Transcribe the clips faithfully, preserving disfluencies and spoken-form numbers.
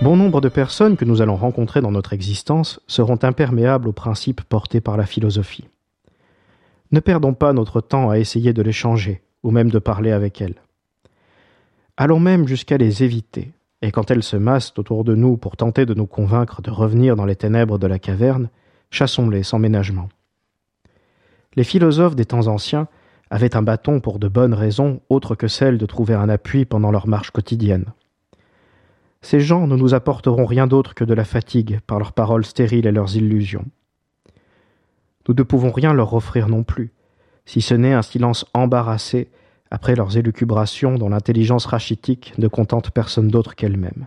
Bon nombre de personnes que nous allons rencontrer dans notre existence seront imperméables aux principes portés par la philosophie. Ne perdons pas notre temps à essayer de les changer, ou même de parler avec elles. Allons même jusqu'à les éviter, et quand elles se massent autour de nous pour tenter de nous convaincre de revenir dans les ténèbres de la caverne, chassons-les sans ménagement. Les philosophes des temps anciens avaient un bâton pour de bonnes raisons autres que celles de trouver un appui pendant leur marche quotidienne. Ces gens ne nous apporteront rien d'autre que de la fatigue par leurs paroles stériles et leurs illusions. Nous ne pouvons rien leur offrir non plus, si ce n'est un silence embarrassé après leurs élucubrations dont l'intelligence rachitique ne contente personne d'autre qu'elle-même.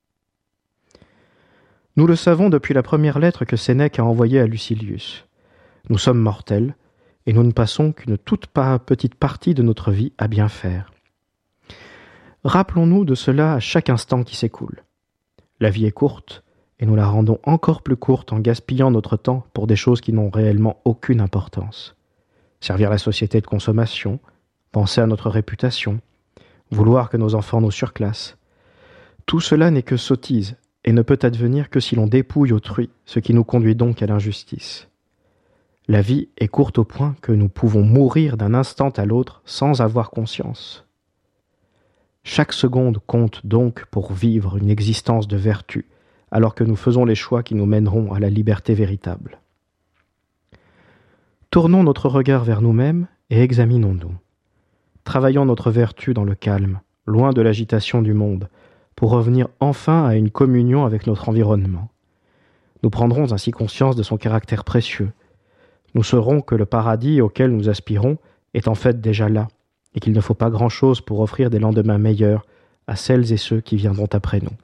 Nous le savons depuis la première lettre que Sénèque a envoyée à Lucilius. Nous sommes mortels, et nous ne passons qu'une toute petite partie de notre vie à bien faire. Rappelons-nous de cela à chaque instant qui s'écoule. La vie est courte, et nous la rendons encore plus courte en gaspillant notre temps pour des choses qui n'ont réellement aucune importance. Servir la société de consommation, penser à notre réputation, vouloir que nos enfants nous surclassent. Tout cela n'est que sottise, et ne peut advenir que si l'on dépouille autrui, ce qui nous conduit donc à l'injustice. La vie est courte au point que nous pouvons mourir d'un instant à l'autre sans avoir conscience. Chaque seconde compte donc pour vivre une existence de vertu, alors que nous faisons les choix qui nous mèneront à la liberté véritable. Tournons notre regard vers nous-mêmes et examinons-nous. Travaillons notre vertu dans le calme, loin de l'agitation du monde, pour revenir enfin à une communion avec notre environnement. Nous prendrons ainsi conscience de son caractère précieux. Nous saurons que le paradis auquel nous aspirons est en fait déjà là, et qu'il ne faut pas grand-chose pour offrir des lendemains meilleurs à celles et ceux qui viendront après nous.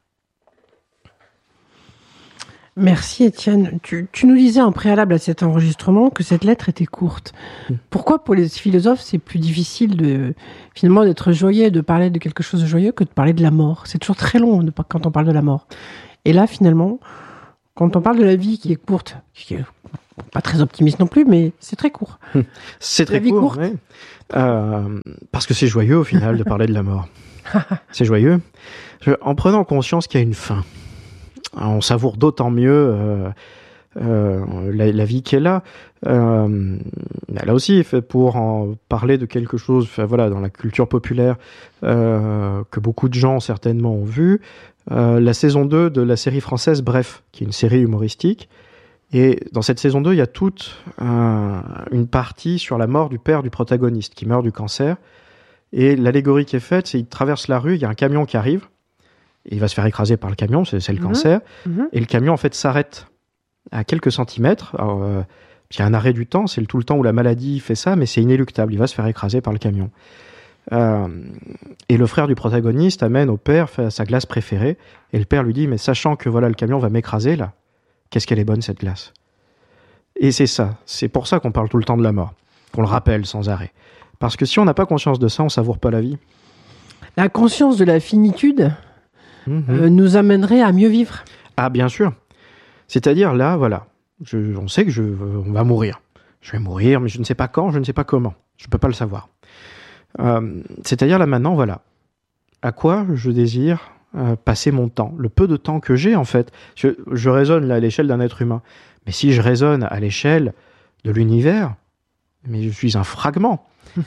Merci Étienne. Tu, tu nous disais en préalable à cet enregistrement que cette lettre était courte. Mmh. Pourquoi pour les philosophes c'est plus difficile de finalement d'être joyeux, de parler de quelque chose de joyeux que de parler de la mort? C'est toujours très long de, quand on parle de la mort. Et là finalement, quand on parle de la vie qui est courte, qui est pas très optimiste non plus, mais c'est très court. C'est très court, oui. Euh, parce que c'est joyeux au final de parler de la mort. C'est joyeux. Je, en prenant conscience qu'il y a une fin, on savoure d'autant mieux euh, euh, la, la vie qui est là. Euh, là aussi, pour en parler de quelque chose, enfin, voilà, dans la culture populaire euh, que beaucoup de gens certainement ont vu, euh, la saison deux de la série française Bref, qui est une série humoristique. Et dans cette saison deux, il y a toute euh, une partie sur la mort du père du protagoniste qui meurt du cancer. Et l'allégorie qui est faite, c'est qu'il traverse la rue, il y a un camion qui arrive, et il va se faire écraser par le camion, c'est, c'est le mmh. cancer. Mmh. Et le camion, en fait, s'arrête à quelques centimètres. Alors, euh, il y a un arrêt du temps, c'est tout le temps où la maladie fait ça, mais c'est inéluctable, il va se faire écraser par le camion. Euh, et le frère du protagoniste amène au père sa glace préférée, et le père lui dit, mais sachant que voilà, le camion va m'écraser, là, qu'est-ce qu'elle est bonne, cette glace. Et c'est ça, c'est pour ça qu'on parle tout le temps de la mort, qu'on le rappelle sans arrêt. Parce que si on n'a pas conscience de ça, on ne savoure pas la vie. La conscience de la finitude mmh. euh, nous amènerait à mieux vivre. Ah, bien sûr. C'est-à-dire, là, voilà, je, on sait que je, on va mourir. Je vais mourir, mais je ne sais pas quand, je ne sais pas comment. Je ne peux pas le savoir. Euh, c'est-à-dire, là, maintenant, voilà. À quoi je désire Euh, passer mon temps, le peu de temps que j'ai en fait. Je, je raisonne là à l'échelle d'un être humain, mais si je raisonne à l'échelle de l'univers, mais je suis un fragment,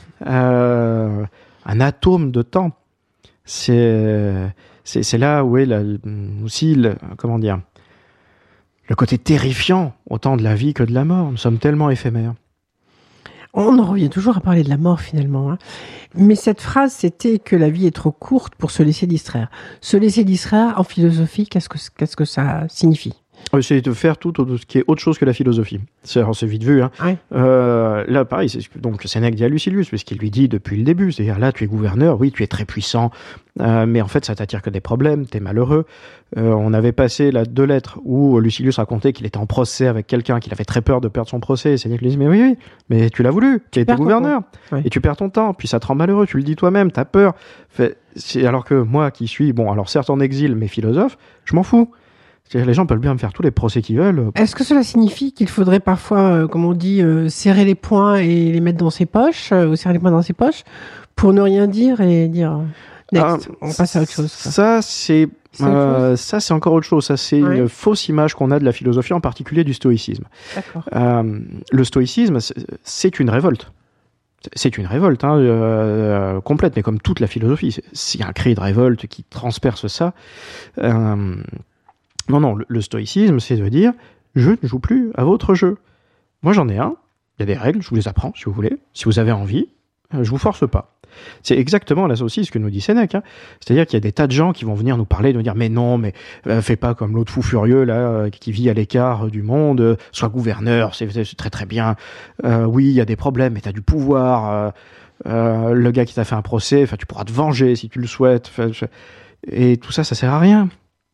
euh, un atome de temps. C'est, c'est, c'est là où est la, aussi le, comment dire, le côté terrifiant autant de la vie que de la mort. Nous sommes tellement éphémères. On en revient toujours à parler de la mort finalement. Hein. Mais cette phrase, c'était que la vie est trop courte pour se laisser distraire. Se laisser distraire, en philosophie, qu'est-ce que, qu'est-ce que ça signifie ? C'est de faire tout ce qui est autre chose que la philosophie. C'est, c'est vite vu. Hein. Ouais. Euh, là, pareil, c'est ce que donc, Sénèque dit à Lucilius, c'est ce qu'il lui dit depuis le début. C'est-à-dire, là, tu es gouverneur, oui, tu es très puissant, euh, mais en fait, ça t'attire que des problèmes, t'es malheureux. Euh, on avait passé là, deux lettres où Lucilius racontait qu'il était en procès avec quelqu'un, qu'il avait très peur de perdre son procès. Et Sénèque lui dit, mais oui, oui, mais tu l'as voulu, tu étais gouverneur, ouais. Et tu perds ton temps, puis ça te rend malheureux, tu le dis toi-même, t'as peur. Fait, c'est, alors que moi, qui suis, bon, alors certes en exil, mais philosophe, je m'en fous. C'est-à-dire, les gens peuvent bien me faire tous les procès qu'ils veulent. Est-ce que cela signifie qu'il faudrait parfois, euh, comme on dit, euh, serrer les poings et les mettre dans ses poches, euh, ou serrer les poings dans ses poches, pour ne rien dire et dire next, ah, on passe à autre chose. Ça, ça c'est C'est autre Euh, chose ça, c'est encore autre chose. Ça, c'est Ouais. une fausse image qu'on a de la philosophie, en particulier du stoïcisme. D'accord. Euh, le stoïcisme, c'est- c'est une révolte. C'est une révolte hein, euh, complète, mais comme toute la philosophie, c'est- s'il y a un cri de révolte qui transperce ça. Euh, non, non, le, le stoïcisme, c'est de dire, je ne joue plus à votre jeu. Moi, j'en ai un. Il y a des règles, je vous les apprends si vous voulez. Si vous avez envie, euh, je vous force pas. C'est exactement là aussi ce que nous dit Sénèque. Hein. C'est-à-dire qu'il y a des tas de gens qui vont venir nous parler, de nous dire mais non, mais euh, fais pas comme l'autre fou furieux là euh, qui vit à l'écart euh, du monde, euh, sois gouverneur, c'est, c'est très très bien. Euh, oui, il y a des problèmes, mais t'as du pouvoir. Euh, euh, le gars qui t'a fait un procès, enfin tu pourras te venger si tu le souhaites. Je... Et tout ça, ça sert à rien.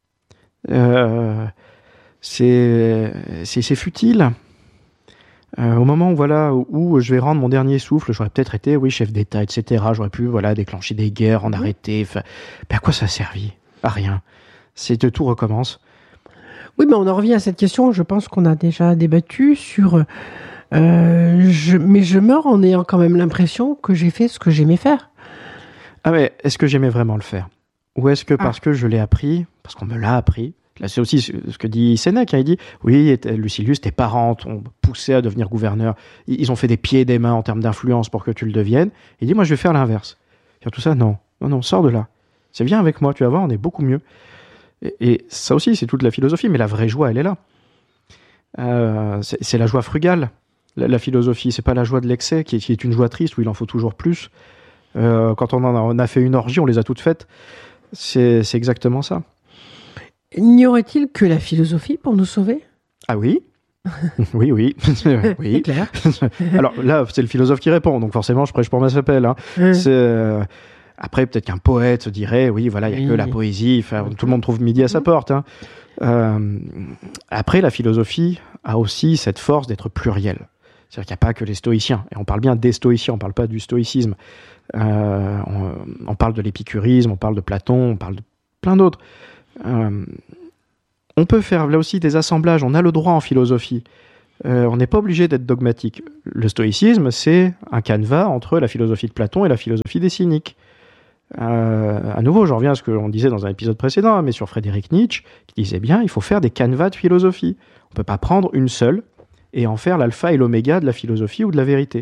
Euh, c'est, c'est c'est futile. Euh, au moment où, voilà, où, où je vais rendre mon dernier souffle, j'aurais peut-être été, oui, chef d'État, et cetera. J'aurais pu, voilà, déclencher des guerres, en arrêter. Enfin, ben à quoi ça a servi ? À rien. C'est que tout recommence. Oui, mais on en revient à cette question. Je pense qu'on a déjà débattu sur. Euh, je, mais je meurs en ayant quand même l'impression que j'ai fait ce que j'aimais faire. Ah, mais est-ce que j'aimais vraiment le faire ? Ou est-ce que parce ah. que je l'ai appris, parce qu'on me l'a appris ? Là, c'est aussi ce que dit Sénèque. Hein, il dit, oui, Lucilius, tes parents t'ont poussé à devenir gouverneur. Ils ont fait des pieds et des mains en termes d'influence pour que tu le deviennes. Il dit, moi, je vais faire l'inverse. Et tout ça, non. Non, non, sors de là. C'est viens avec moi, tu vas voir, on est beaucoup mieux. Et, et ça aussi, c'est toute la philosophie, mais la vraie joie, elle est là. Euh, c'est, c'est la joie frugale. La, la philosophie, c'est pas la joie de l'excès, qui est, qui est une joie triste, où il en faut toujours plus. Euh, quand on en a, on a fait une orgie, on les a toutes faites. C'est, c'est exactement ça. N'y aurait-il que la philosophie pour nous sauver ? Ah oui. Oui, oui. oui. C'est clair. Alors là, c'est le philosophe qui répond, donc forcément, je prêche pour ma chapelle. Hein. Mmh. C'est, euh, après, peut-être qu'un poète dirait, oui, voilà, il n'y a oui. que la poésie, enfin, tout le monde trouve midi à sa porte. Hein. Euh, après, la philosophie a aussi cette force d'être plurielle. C'est-à-dire qu'il n'y a pas que les stoïciens. Et on parle bien des stoïciens, on ne parle pas du stoïcisme. Euh, on, on parle de l'épicurisme, on parle de Platon, on parle de plein d'autres. Euh, on peut faire là aussi des assemblages, on a le droit en philosophie. Euh, on n'est pas obligé d'être dogmatique. Le stoïcisme, c'est un canevas entre la philosophie de Platon et la philosophie des cyniques. Euh, à nouveau, je reviens à ce qu'on disait dans un épisode précédent, mais sur Friedrich Nietzsche, qui disait bien, il faut faire des canevas de philosophie. On ne peut pas prendre une seule et en faire l'alpha et l'oméga de la philosophie ou de la vérité.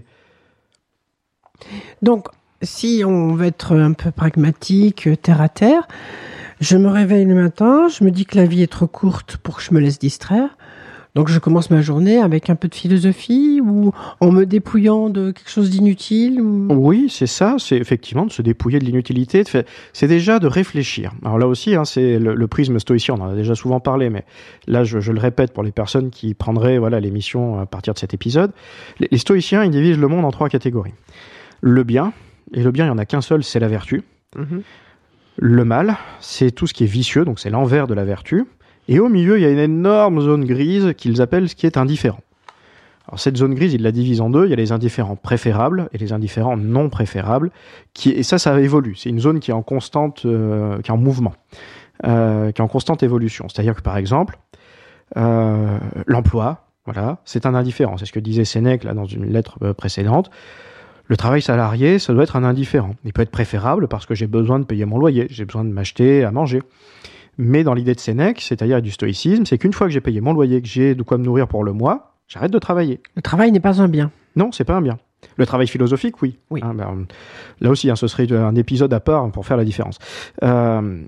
Donc, si on veut être un peu pragmatique, terre à terre, je me réveille le matin, je me dis que la vie est trop courte pour que je me laisse distraire. Donc je commence ma journée avec un peu de philosophie ou en me dépouillant de quelque chose d'inutile ou... Oui, c'est ça, c'est effectivement de se dépouiller de l'inutilité. De fait, c'est déjà de réfléchir. Alors là aussi, hein, c'est le, le prisme stoïcien, on en a déjà souvent parlé, mais là je, je le répète pour les personnes qui prendraient voilà, l'émission à partir de cet épisode. Les, les stoïciens, ils divisent le monde en trois catégories. Le bien, et le bien il n'y en a qu'un seul, c'est la vertu. Mm-hmm. Le mal, c'est tout ce qui est vicieux, donc c'est l'envers de la vertu. Et au milieu, il y a une énorme zone grise qu'ils appellent ce qui est indifférent. Alors cette zone grise, ils la divisent en deux. Il y a les indifférents préférables et les indifférents non préférables. Qui, et ça, ça évolue. C'est une zone qui est en constante, euh, qui est en mouvement, euh, qui est en constante évolution. C'est-à-dire que par exemple, euh, l'emploi, voilà, c'est un indifférent. C'est ce que disait Sénèque là dans une lettre précédente. Le travail salarié, ça doit être un indifférent. Il peut être préférable parce que j'ai besoin de payer mon loyer, j'ai besoin de m'acheter à manger. Mais dans l'idée de Sénèque, c'est-à-dire du stoïcisme, c'est qu'une fois que j'ai payé mon loyer, que j'ai de quoi me nourrir pour le mois, j'arrête de travailler. Le travail n'est pas un bien. Non, c'est pas un bien. Le travail philosophique, oui. oui. Hein, ben, là aussi, hein, ce serait un épisode à part pour faire la différence. Euh,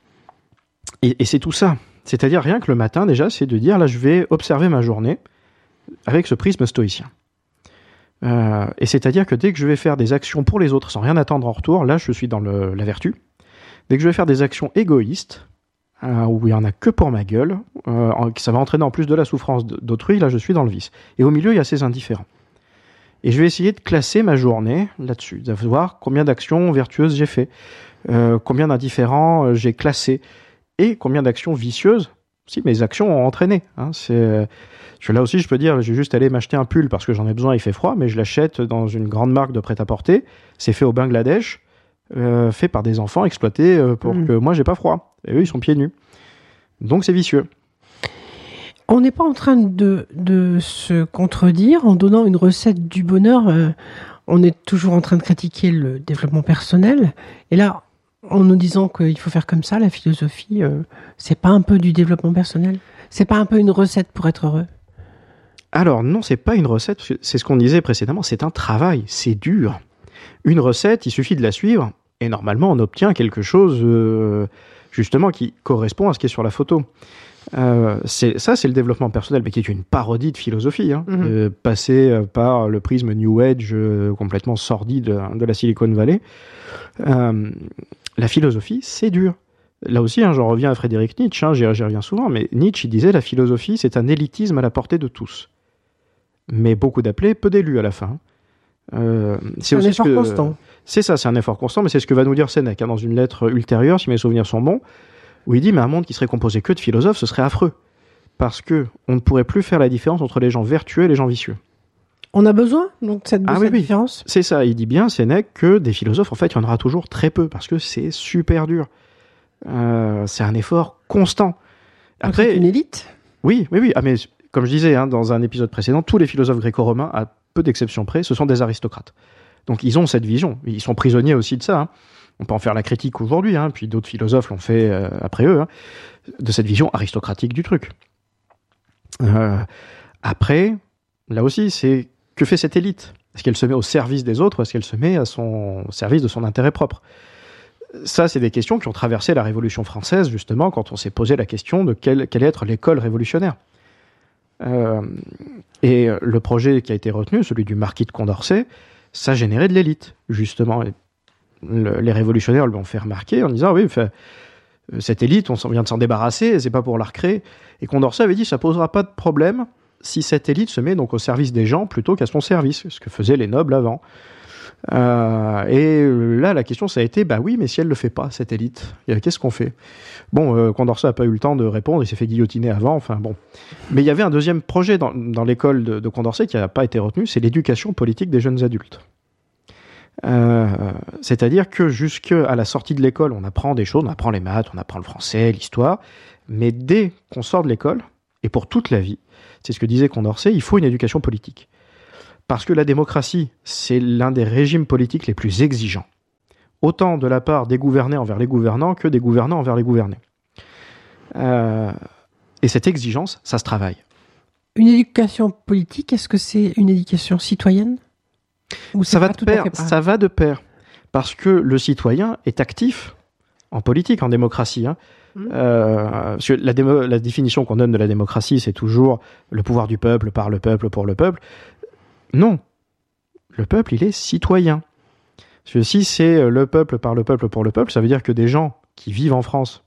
et, et c'est tout ça. C'est-à-dire rien que le matin, déjà, c'est de dire, là, je vais observer ma journée avec ce prisme stoïcien. Euh, et c'est-à-dire que dès que je vais faire des actions pour les autres sans rien attendre en retour, là je suis dans le, la vertu. Dès que je vais faire des actions égoïstes, euh, où il n'y en a que pour ma gueule, euh, ça va entraîner en plus de la souffrance d'autrui, là je suis dans le vice. Et au milieu, il y a ces indifférents. Et je vais essayer de classer ma journée là-dessus, de voir combien d'actions vertueuses j'ai fait, euh, combien d'indifférents euh, j'ai classés, et combien d'actions vicieuses, si mes actions ont entraîné. Hein, c'est... Là aussi, je peux dire, je vais juste aller m'acheter un pull parce que j'en ai besoin, il fait froid, mais je l'achète dans une grande marque de prêt-à-porter. C'est fait au Bangladesh, euh, fait par des enfants exploités euh, pour mmh. que moi, j'ai pas froid. Et eux, ils sont pieds nus. Donc, c'est vicieux. On n'est pas en train de, de se contredire en donnant une recette du bonheur. Euh, on est toujours en train de critiquer le développement personnel. Et là, En nous disant qu'il faut faire comme ça, la philosophie, euh, c'est pas un peu du développement personnel? C'est pas un peu une recette pour être heureux? Alors non, c'est pas une recette, c'est ce qu'on disait précédemment, c'est un travail, c'est dur. Une recette, il suffit de la suivre, et normalement on obtient quelque chose euh, justement qui correspond à ce qui est sur la photo. Euh, c'est, ça, c'est le développement personnel, mais qui est une parodie de philosophie, hein, mm-hmm. euh, passée euh, par le prisme New Age euh, complètement sordide de, de la Silicon Valley. Euh, la philosophie, c'est dur. Là aussi, hein, j'en reviens à Frédéric Nietzsche, hein, j'y, j'y reviens souvent, mais Nietzsche il disait la philosophie, c'est un élitisme à la portée de tous. Mais beaucoup d'appelés, peu d'élus à la fin. Euh, c'est c'est aussi un effort que, constant. C'est ça, c'est un effort constant, mais c'est ce que va nous dire Sénèque hein, dans une lettre ultérieure, si mes souvenirs sont bons, où il dit mais un monde qui serait composé que de philosophes, ce serait affreux, parce que on ne pourrait plus faire la différence entre les gens vertueux et les gens vicieux. On a besoin donc cette, de ah, cette oui, oui. différence. C'est ça, il dit bien Sénèque que des philosophes, en fait, il y en aura toujours très peu, parce que c'est super dur. Euh, c'est un effort constant. Après, c'est une élite. Oui, oui, oui. Ah, mais comme je disais hein, dans un épisode précédent, tous les philosophes gréco-romains, à peu d'exceptions près, ce sont des aristocrates. Donc ils ont cette vision. Ils sont prisonniers aussi de ça. Hein. On peut en faire la critique aujourd'hui, hein, puis d'autres philosophes l'ont fait euh, après eux, hein, de cette vision aristocratique du truc. Euh, après, là aussi, c'est que fait cette élite ? Est-ce qu'elle se met au service des autres ou est-ce qu'elle se met à son au service de son intérêt propre ? Ça, c'est des questions qui ont traversé la Révolution française, justement, quand on s'est posé la question de quelle, quelle allait être l'école révolutionnaire. Euh, et le projet qui a été retenu, celui du marquis de Condorcet, ça générait de l'élite, justement. Et le, les révolutionnaires lui ont fait remarquer en disant « oui, fait, cette élite, on vient de s'en débarrasser, c'est pas pour la recréer. » Et Condorcet avait dit « ça posera pas de problème si cette élite se met donc au service des gens plutôt qu'à son service, ce que faisaient les nobles avant. » Euh, et là, la question, ça a été, bah oui, mais si elle le fait pas, cette élite, qu'est-ce qu'on fait ? Bon, euh, Condorcet n'a pas eu le temps de répondre, il s'est fait guillotiner avant, enfin bon. Mais il y avait un deuxième projet dans, dans l'école de, de Condorcet qui n'a pas été retenu, c'est l'éducation politique des jeunes adultes. Euh, c'est-à-dire que jusqu'à la sortie de l'école, on apprend des choses, on apprend les maths, on apprend le français, l'histoire, mais dès qu'on sort de l'école, et pour toute la vie, c'est ce que disait Condorcet, il faut une éducation politique. Parce que la démocratie, c'est l'un des régimes politiques les plus exigeants. Autant de la part des gouvernés envers les gouvernants que des gouvernants envers les gouvernés. Euh, et cette exigence, ça se travaille. Une éducation politique, est-ce que c'est une éducation citoyenne ? Ou ça va de pair, ça va de pair. Parce que le citoyen est actif en politique, en démocratie. Hein. Mmh. Euh, parce que la, démo- la définition qu'on donne de la démocratie, c'est toujours le pouvoir du peuple, par le peuple, pour le peuple. Non, le peuple, il est citoyen. Parce que si c'est le peuple par le peuple pour le peuple, ça veut dire que des gens qui vivent en France,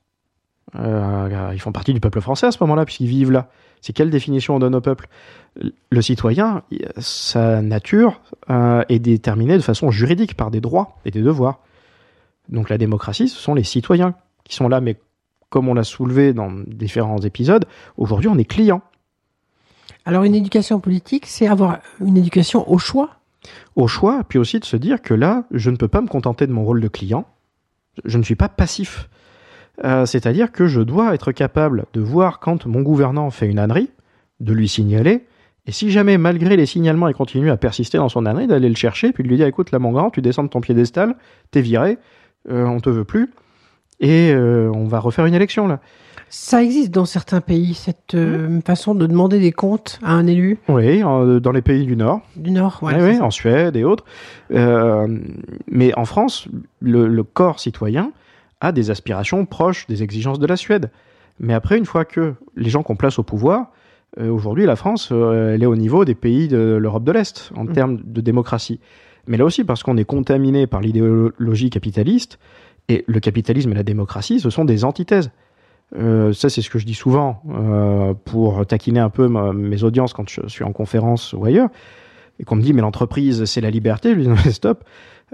euh, ils font partie du peuple français à ce moment-là, puisqu'ils vivent là. C'est quelle définition on donne au peuple ? Le citoyen, sa nature euh, est déterminée de façon juridique par des droits et des devoirs. Donc la démocratie, ce sont les citoyens qui sont là, mais comme on l'a soulevé dans différents épisodes, aujourd'hui on est client. Alors une éducation politique, c'est avoir une éducation au choix ? Au choix, puis aussi de se dire que là, je ne peux pas me contenter de mon rôle de client, je ne suis pas passif. Euh, c'est-à-dire que je dois être capable de voir quand mon gouvernant fait une ânerie, de lui signaler, et si jamais, malgré les signalements, il continue à persister dans son ânerie, d'aller le chercher, puis de lui dire « écoute, là mon grand, tu descends de ton piédestal, t'es viré, euh, on te veut plus, et euh, on va refaire une élection là ». Ça existe dans certains pays, cette euh, mmh. façon de demander des comptes à un élu. Oui, en, dans les pays du Nord. Du Nord, ouais, oui, oui, en Suède et autres. Euh, mais en France, le, le corps citoyen a des aspirations proches des exigences de la Suède. Mais après, une fois que les gens qu'on place au pouvoir, euh, aujourd'hui, la France, euh, elle est au niveau des pays de l'Europe de l'Est en mmh. termes de démocratie. Mais là aussi, parce qu'on est contaminé par l'idéologie capitaliste, et le capitalisme et la démocratie, ce sont des antithèses. Euh, ça, c'est ce que je dis souvent euh, pour taquiner un peu ma, mes audiences quand je suis en conférence ou ailleurs, et qu'on me dit « mais l'entreprise, c'est la liberté », je dis « stop euh, ».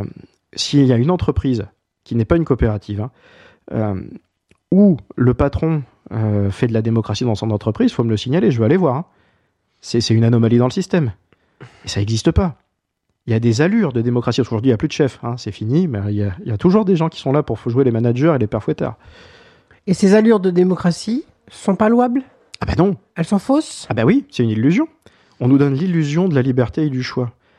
S'il y a une entreprise qui n'est pas une coopérative, hein, euh, où le patron euh, fait de la démocratie dans son entreprise, il faut me le signaler, je veux aller voir. Hein. C'est, c'est une anomalie dans le système. Et ça n'existe pas. Il y a des allures de démocratie. Aujourd'hui, il n'y a plus de chef, hein, c'est fini, mais il y, a, il y a toujours des gens qui sont là pour jouer les managers et les pères fouettards. Et ces allures de démocratie sont pas louables ? Ah ben non. Elles sont fausses ? Ah ben oui, c'est une illusion. On nous donne l'illusion de la liberté et du choix.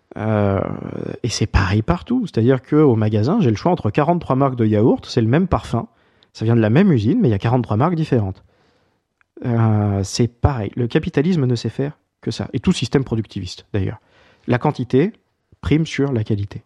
Euh, et c'est pareil partout. C'est-à-dire qu'au magasin, j'ai le choix entre quarante-trois marques de yaourt, c'est le même parfum. Ça vient de la même usine, mais il y a quarante-trois marques différentes. Euh, c'est pareil. Le capitalisme ne sait faire que ça. Et tout système productiviste, d'ailleurs. La quantité prime sur la qualité.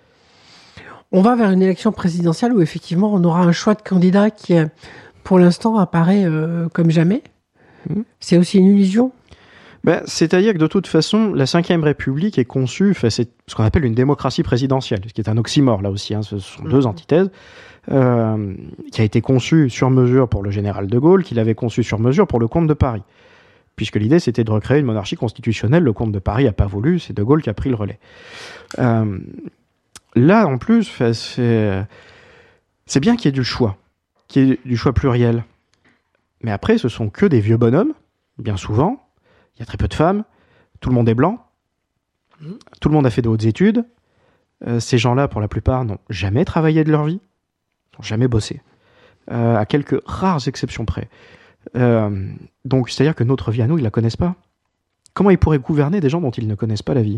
On va vers une élection présidentielle où effectivement on aura un choix de candidat qui, pour l'instant, apparaît euh, comme jamais. Mmh. C'est aussi une illusion. Ben, c'est-à-dire que de toute façon, la cinquième République est conçue, enfin, c'est ce qu'on appelle une démocratie présidentielle, ce qui est un oxymore là aussi, hein, ce sont mmh. deux antithèses, euh, qui a été conçue sur mesure pour le général de Gaulle, qu'il avait conçue sur mesure pour le comte de Paris. Puisque l'idée c'était de recréer une monarchie constitutionnelle, le comte de Paris n'a pas voulu, c'est de Gaulle qui a pris le relais. Euh, là en plus, c'est, c'est bien qu'il y ait du choix, qu'il y ait du choix pluriel. Mais après, ce sont que des vieux bonhommes, bien souvent. Il y a très peu de femmes, tout le monde est blanc, mmh. tout le monde a fait de hautes études. Euh, ces gens-là, pour la plupart, n'ont jamais travaillé de leur vie, n'ont jamais bossé, euh, à quelques rares exceptions près. Euh, donc, c'est-à-dire que notre vie à nous, ils la connaissent pas. Comment ils pourraient gouverner des gens dont ils ne connaissent pas la vie ?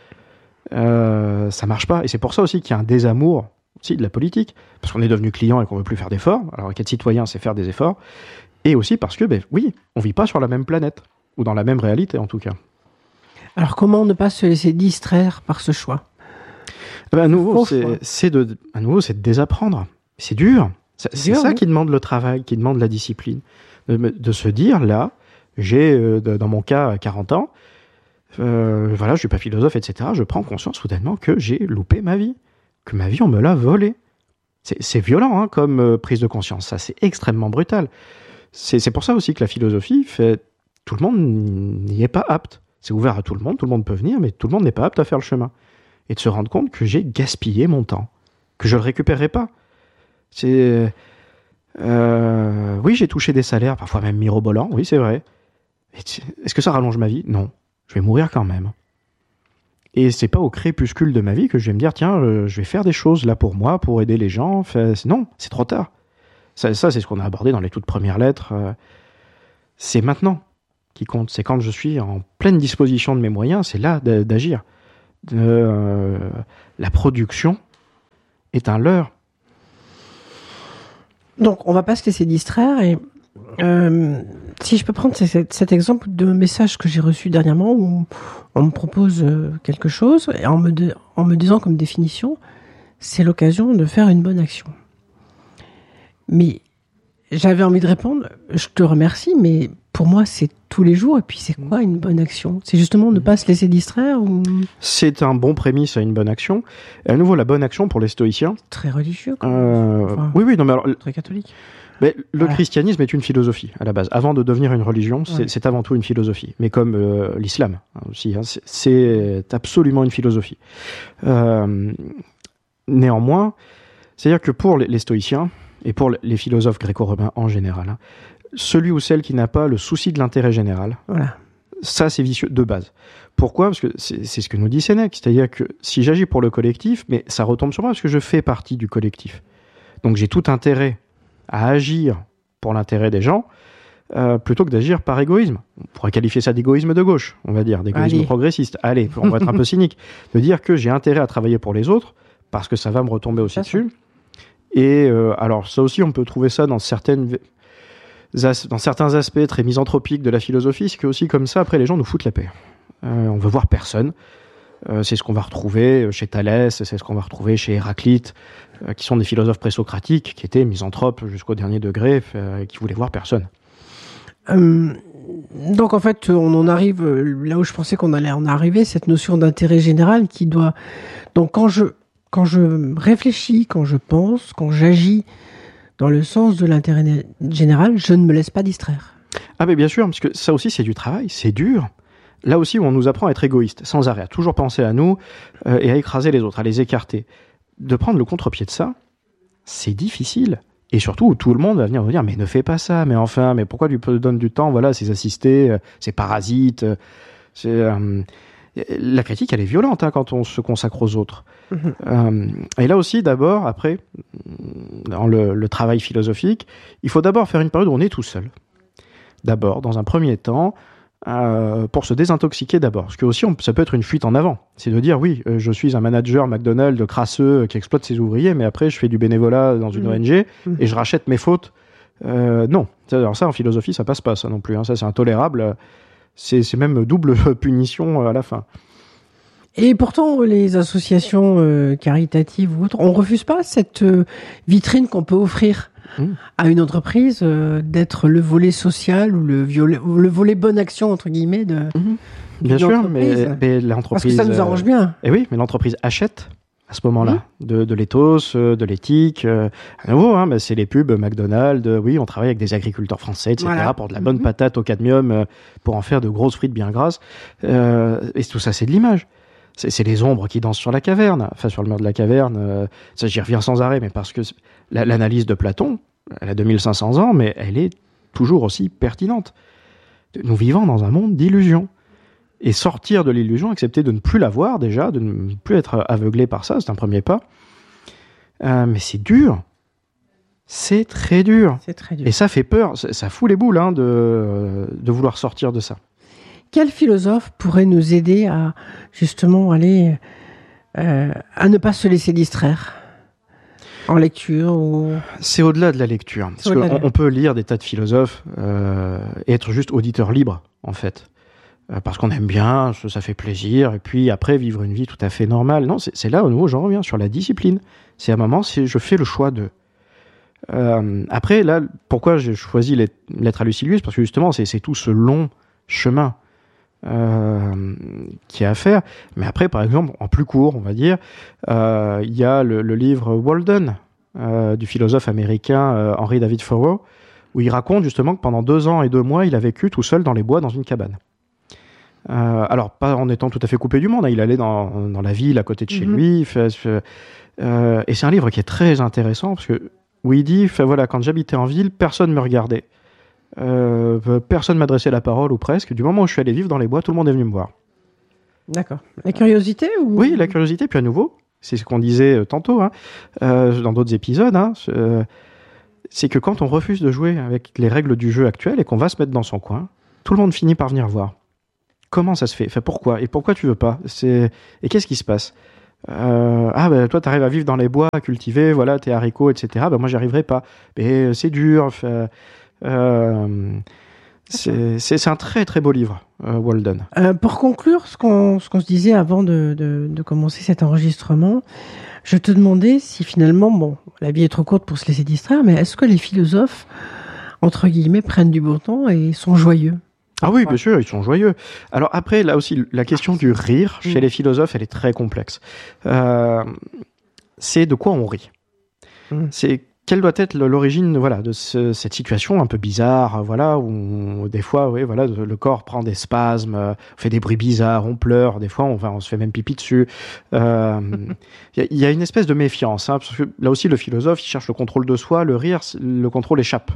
euh, Ça marche pas. Et c'est pour ça aussi qu'il y a un désamour aussi de la politique, parce qu'on est devenu client et qu'on veut plus faire d'efforts. Alors, qu'être citoyen, c'est faire des efforts. Et aussi parce que, ben oui, on vit pas sur la même planète. Ou dans la même réalité, en tout cas. Alors, comment ne pas se laisser distraire par ce choix ? ben, à, nouveau, c'est, c'est de, à nouveau, c'est de désapprendre. C'est dur. C'est, c'est, c'est dur, ça oui. qui demande le travail, qui demande la discipline. De, de se dire, là, j'ai, euh, de, dans mon cas, quarante ans, euh, voilà, je suis pas philosophe, et cetera. Je prends conscience soudainement que j'ai loupé ma vie. Que ma vie, on me l'a volée. C'est, c'est violent, hein, comme euh, prise de conscience. Ça, c'est extrêmement brutal. C'est, c'est pour ça aussi que la philosophie fait... Tout le monde n'y est pas apte. C'est ouvert à tout le monde, tout le monde peut venir, mais tout le monde n'est pas apte à faire le chemin. Et de se rendre compte que j'ai gaspillé mon temps, que je ne le récupérerai pas. C'est... Euh... Oui, j'ai touché des salaires, parfois même mirobolants, oui, c'est vrai. Est-ce que ça rallonge ma vie ? Non. Je vais mourir quand même. Et c'est pas au crépuscule de ma vie que je vais me dire, tiens, je vais faire des choses là pour moi, pour aider les gens. Non, c'est trop tard. Ça, ça c'est ce qu'on a abordé dans les toutes premières lettres. C'est maintenant qui compte, c'est quand je suis en pleine disposition de mes moyens, c'est là d'agir. Euh, la production est un leurre. Donc, on va pas se laisser distraire. Et euh, si je peux prendre cet, cet exemple de message que j'ai reçu dernièrement où on me propose quelque chose et en me, de, en me disant comme définition, c'est l'occasion de faire une bonne action. Mais j'avais envie de répondre, je te remercie, mais pour moi, c'est tous les jours. Et puis, c'est quoi une bonne action ? C'est justement ne pas se laisser distraire ou... C'est un bon prémisse à une bonne action. Et à nouveau, la bonne action pour les stoïciens... Très religieux, quand même. Euh... Enfin, oui, oui, non, mais alors... Très catholique. Mais le voilà. Christianisme est une philosophie, à la base. Avant de devenir une religion, c'est, ouais. c'est avant tout une philosophie. Mais comme euh, l'islam, hein, aussi. Hein, c'est, c'est absolument une philosophie. Euh... Néanmoins, c'est-à-dire que pour les, les stoïciens, et pour les philosophes gréco-romains en général, hein, celui ou celle qui n'a pas le souci de l'intérêt général, voilà. ça c'est vicieux de base. Pourquoi ? Parce que c'est, c'est ce que nous dit Sénèque, c'est-à-dire que si j'agis pour le collectif, mais ça retombe sur moi parce que je fais partie du collectif. Donc j'ai tout intérêt à agir pour l'intérêt des gens, euh, plutôt que d'agir par égoïsme. On pourrait qualifier ça d'égoïsme de gauche, on va dire, d'égoïsme Allez. progressiste. Allez, on va être un peu cynique, de dire que j'ai intérêt à travailler pour les autres, parce que ça va me retomber aussi dessus. Et euh, alors ça aussi, on peut trouver ça dans certaines... dans certains aspects très misanthropiques de la philosophie, c'est que aussi comme ça, après les gens nous foutent la paix. Euh, on veut voir personne. Euh, c'est ce qu'on va retrouver chez Thalès, c'est ce qu'on va retrouver chez Héraclite, euh, qui sont des philosophes présocratiques, qui étaient misanthropes jusqu'au dernier degré, euh, qui voulaient voir personne. Euh, donc en fait, on en arrive là où je pensais qu'on allait en arriver, cette notion d'intérêt général qui doit... Donc quand je, quand je réfléchis, quand je pense, quand j'agis dans le sens de l'intérêt général, je ne me laisse pas distraire. Ah mais bien sûr, parce que ça aussi c'est du travail, c'est dur. Là aussi où on nous apprend à être égoïste, sans arrêt, à toujours penser à nous euh, et à écraser les autres, à les écarter. De prendre le contre-pied de ça, c'est difficile. Et surtout où tout le monde va venir nous dire « mais ne fais pas ça, mais enfin, mais pourquoi tu donnes du temps, voilà, ces assistés, euh, ces parasites euh, c'est, euh... ». La critique, elle est violente hein, quand on se consacre aux autres. Mmh. Euh, et là aussi, d'abord, après, dans le, le travail philosophique, il faut d'abord faire une période où on est tout seul. D'abord, dans un premier temps, euh, pour se désintoxiquer d'abord. Parce que aussi, on, ça peut être une fuite en avant. C'est de dire, oui, euh, je suis un manager McDonald's crasseux euh, qui exploite ses ouvriers, mais après, je fais du bénévolat dans une mmh. O N G mmh. et je rachète mes fautes. Euh, non. Alors ça, en philosophie, ça passe pas, ça non plus. Hein. Ça, c'est intolérable. C'est, c'est même double punition à la fin. Et pourtant, les associations euh, caritatives ou autres, on refuse pas cette euh, vitrine qu'on peut offrir mmh. à une entreprise euh, d'être le volet social ou le, violet, ou le volet bonne action, entre guillemets, de mmh. Bien sûr, mais, mais l'entreprise... Parce que ça nous arrange bien. Euh, et oui, mais l'entreprise achète à ce moment-là mmh. de, de l'éthos, de l'éthique. Euh, à nouveau, hein, bah, c'est les pubs McDonald's. Euh, oui, on travaille avec des agriculteurs français, et cetera, voilà. pour de la bonne mmh. patate au cadmium, euh, pour en faire de grosses frites bien grasses. Euh, et tout ça, c'est de l'image. C'est, c'est les ombres qui dansent sur la caverne, enfin sur le mur de la caverne. Euh, ça, j'y reviens sans arrêt, mais parce que la, l'analyse de Platon, elle a deux mille cinq cents ans, mais elle est toujours aussi pertinente. Nous vivons dans un monde d'illusions. Et sortir de l'illusion, accepter de ne plus la voir déjà, de ne plus être aveuglé par ça, c'est un premier pas. Euh, mais c'est dur. C'est très dur. C'est très dur. Et ça fait peur, ça, ça fout les boules hein, de, de vouloir sortir de ça. Quel philosophe pourrait nous aider à justement aller euh, à ne pas se laisser distraire en lecture ou... C'est au-delà de la lecture. Parce qu'on on peut lire des tas de philosophes euh, et être juste auditeur libre, en fait. Euh, parce qu'on aime bien, ça, ça fait plaisir, et puis après vivre une vie tout à fait normale. Non, c'est, c'est là, au nouveau, j'en reviens sur la discipline. C'est à un moment, c'est, je fais le choix de... Euh, après, là, pourquoi j'ai choisi les lettres à Lucilius ? Parce que justement, c'est, c'est tout ce long chemin Euh, qui est à faire. Mais après, par exemple, en plus court, on va dire, il euh, y a le, le livre Walden euh, du philosophe américain euh, Henry David Thoreau, où il raconte justement que pendant deux ans et deux mois, il a vécu tout seul dans les bois dans une cabane. Euh, alors, pas en étant tout à fait coupé du monde, hein, il allait dans, dans la ville à côté de chez mm-hmm. lui. Fait, fait, euh, et c'est un livre qui est très intéressant, parce que, où il dit, fait, voilà, quand j'habitais en ville, personne ne me regardait. Euh, personne m'adressait la parole ou presque. Du moment où je suis allé vivre dans les bois, tout le monde est venu me voir. D'accord. La curiosité ou... Oui, la curiosité. Puis à nouveau, c'est ce qu'on disait tantôt hein, euh, dans d'autres épisodes. Hein, euh, c'est que quand on refuse de jouer avec les règles du jeu actuel et qu'on va se mettre dans son coin, tout le monde finit par venir voir. Comment ça se fait ? Enfin, pourquoi ? Et pourquoi tu veux pas ? C'est... Et qu'est-ce qui se passe ? Euh, ah ben toi t'arrives à vivre dans les bois, à cultiver, voilà tes haricots, et cetera. Ben moi j'y arriverai pas. Mais c'est dur. Fait... Euh, c'est, c'est, c'est un très très beau livre, euh, Walden. Euh, pour conclure, ce qu'on, ce qu'on se disait avant de, de, de commencer cet enregistrement, je te demandais si finalement, bon, la vie est trop courte pour se laisser distraire, mais est-ce que les philosophes, entre guillemets, prennent du bon temps et sont joyeux ? Ah oui, bien sûr, ils sont joyeux. Alors après, là aussi, la question du rire chez mmh. les philosophes, elle est très complexe. Euh, c'est de quoi on rit. Mmh. C'est quelle doit être l'origine, voilà, de ce, cette situation un peu bizarre, voilà, où on, des fois, oui, voilà, le corps prend des spasmes, euh, fait des bruits bizarres, on pleure, des fois, on, on se fait même pipi dessus. Il euh, y, y a une espèce de méfiance, hein, parce que là aussi, le philosophe, il cherche le contrôle de soi, le rire, le contrôle échappe.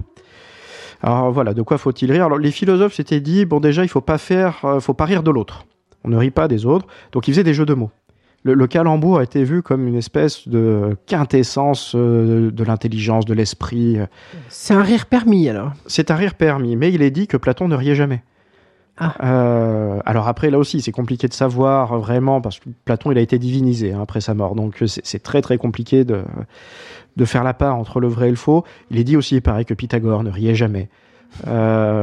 Alors voilà, de quoi faut-il rire ? Alors les philosophes s'étaient dit, bon déjà, il faut pas faire, euh, faut pas rire de l'autre. On ne rit pas des autres, donc ils faisaient des jeux de mots. Le, le calembour a été vu comme une espèce de quintessence euh, de l'intelligence, de l'esprit. C'est un rire permis, alors ? C'est un rire permis, mais il est dit que Platon ne riait jamais. Ah. Euh, alors après, là aussi, c'est compliqué de savoir vraiment, parce que Platon, il a été divinisé hein, après sa mort, donc c'est, c'est très très compliqué de, de faire la part entre le vrai et le faux. Il est dit aussi, pareil, que Pythagore ne riait jamais. Euh,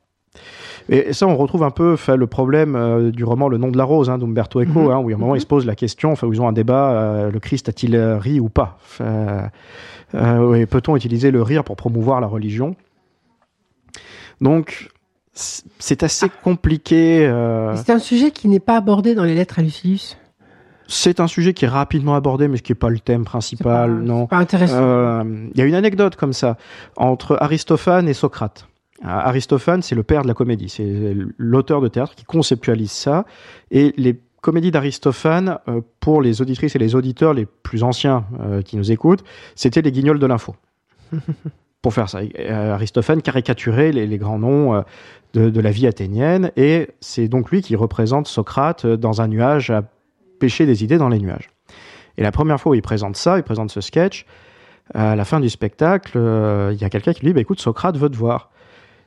Et ça, on retrouve un peu enfin, le problème euh, du roman Le nom de la rose hein, d'Umberto Eco, mmh. hein, où à un moment, mmh. ils se posent la question, enfin, où ils ont un débat, euh, le Christ a-t-il ri ou pas enfin, euh, et peut-on utiliser le rire pour promouvoir la religion ? Donc, c'est assez compliqué. Euh... C'est un sujet qui n'est pas abordé dans les lettres à Lucilius ? C'est un sujet qui est rapidement abordé, mais ce qui n'est pas le thème principal. C'est pas, non. C'est pas intéressant. Il euh, y a une anecdote comme ça, entre Aristophane et Socrate. Aristophane, c'est le père de la comédie, c'est l'auteur de théâtre qui conceptualise ça, et les comédies d'Aristophane, euh, pour les auditrices et les auditeurs les plus anciens euh, qui nous écoutent, c'était les guignols de l'info. Pour faire ça, euh, Aristophane caricaturait les, les grands noms euh, de, de la vie athénienne, et c'est donc lui qui représente Socrate dans un nuage à pêcher des idées dans les nuages. Et la première fois où il présente ça, il présente ce sketch, à la fin du spectacle, il euh, y a quelqu'un qui lui dit bah, « écoute, Socrate veut te voir ».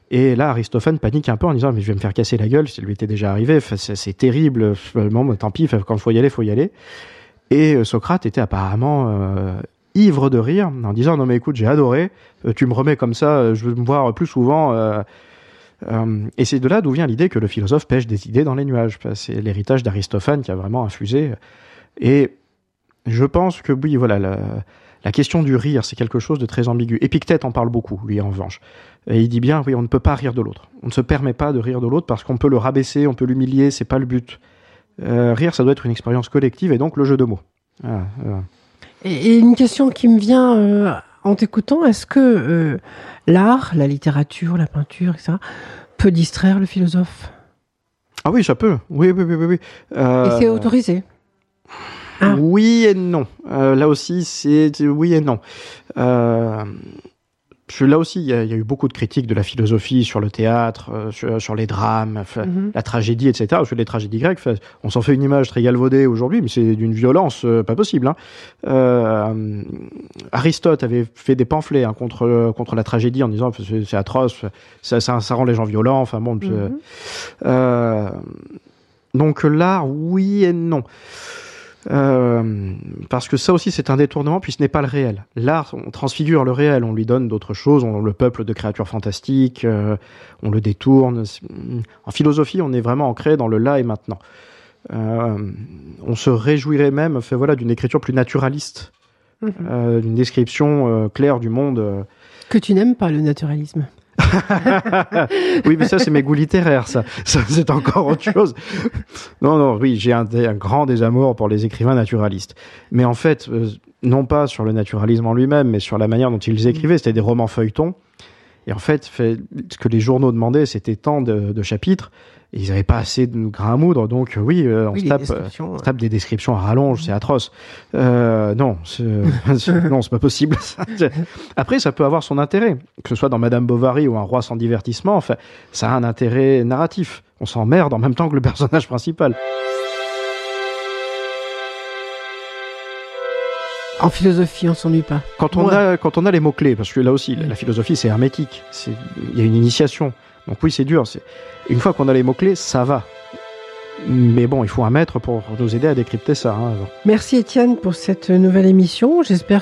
Et là, Aristophane panique un peu en disant « mais je vais me faire casser la gueule, ça lui était déjà arrivé, enfin, c'est, c'est terrible, bon, tant pis, quand il faut y aller, il faut y aller ». Et Socrate était apparemment euh, ivre de rire en disant « non mais écoute, j'ai adoré, tu me remets comme ça, je veux me voir plus souvent euh, ». Euh, et c'est de là d'où vient l'idée que le philosophe pêche des idées dans les nuages. C'est l'héritage d'Aristophane qui a vraiment infusé. Et je pense que oui, voilà, la, la question du rire, c'est quelque chose de très ambigu. Épictète en parle beaucoup, lui, en revanche. Et il dit bien, oui, on ne peut pas rire de l'autre. On ne se permet pas de rire de l'autre parce qu'on peut le rabaisser, on peut l'humilier, c'est pas le but. Euh, rire, ça doit être une expérience collective et donc le jeu de mots. Voilà, voilà. Et, et une question qui me vient euh, en t'écoutant, est-ce que euh, l'art, la littérature, la peinture, et cetera, peut distraire le philosophe ? Ah oui, ça peut. Oui, oui, oui, oui. oui. Euh... Et c'est autorisé ? Ah. Oui et non. Euh, là aussi, c'est, c'est oui et non. Euh, là aussi, il y, y a eu beaucoup de critiques de la philosophie sur le théâtre, euh, sur, sur les drames, mm-hmm. la tragédie, et cetera. Parce que les tragédies grecques, on s'en fait une image très galvaudée aujourd'hui, mais c'est d'une violence euh, pas possible. Hein. Euh, Aristote avait fait des pamphlets hein, contre contre la tragédie en disant c'est, c'est atroce, ça, ça, ça rend les gens violents. Enfin bon. Mm-hmm. Euh, donc l'art, oui et non. Euh, parce que ça aussi c'est un détournement puis ce n'est pas le réel. L'art, on transfigure le réel, on lui donne d'autres choses, on le peuple de créatures fantastiques, euh, on le détourne. En philosophie, on est vraiment ancré dans le là et maintenant. Euh, on se réjouirait même, fait voilà, d'une écriture plus naturaliste, mmh. euh, d'une description euh, claire du monde. Euh. Que tu n'aimes pas le naturalisme. Oui, mais ça, c'est mes goûts littéraires, ça. Ça, c'est encore autre chose. Non, non, oui, j'ai un, un grand désamour pour les écrivains naturalistes. Mais en fait, euh, non pas sur le naturalisme en lui-même, mais sur la manière dont ils écrivaient. C'était des romans feuilletons. Et en fait, fait ce que les journaux demandaient, c'était tant de, de chapitres. Et ils n'avaient pas assez de grains à moudre, donc oui, euh, on, oui se tape, euh, on se tape des descriptions à rallonge, c'est atroce. Euh, non, c'est, c'est, non, c'est pas possible. Après, ça peut avoir son intérêt, que ce soit dans Madame Bovary ou Un roi sans divertissement. Enfin, ça a un intérêt narratif. On s'emmerde en même temps que le personnage principal. En philosophie, on s'ennuie pas. Quand on ouais. a, quand on a les mots clés, parce que là aussi, la, la philosophie c'est hermétique. C'est, il y a une initiation. Donc oui, c'est dur. C'est... Une fois qu'on a les mots-clés, ça va. Mais bon, il faut un maître pour nous aider à décrypter ça. Hein, Merci Étienne pour cette nouvelle émission. J'espère